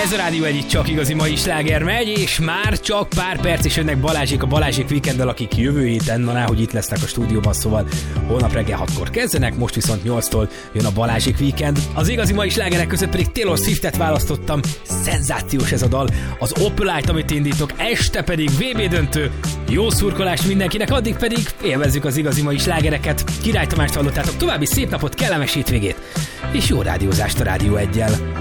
Ez a Rádió Egy, csak igazi mai sláger megy, és már csak pár perc is jönnek Balázsék a Balázsék Weekenddel, akik jövő héten, na hogy itt lesznek a stúdióban, szóval holnap reggel 6-kor kezdenek, most viszont 8-tól jön a Balázsék Weekend. Az igazi mai slágerek között pedig Taylor Swiftet választottam, szenzációs ez a dal, az Opelite, amit indítok, este pedig VB döntő, jó szurkolást mindenkinek, addig pedig élvezzük az igazi mai slágereket. Király Tamást hallottátok, további szép napot, kellemes hétvégét, és jó rádiózást a Rádió Eggyel.